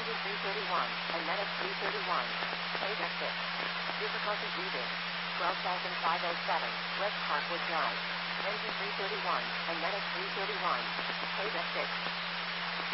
Engine 331, and Medic 331. Page exit. Difficulty reading. 12,507, West Parkwood Drive. Engine 331, and Medic 331. Page exit.